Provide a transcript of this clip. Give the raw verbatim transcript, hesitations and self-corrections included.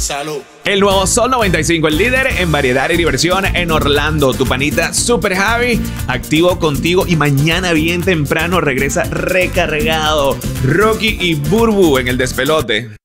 Salud. El nuevo Sol noventa y cinco, el líder en variedad y diversión en Orlando. Tu panita Super Javi, activo contigo y mañana bien temprano regresa recargado. Rocky y Burbu en el despelote.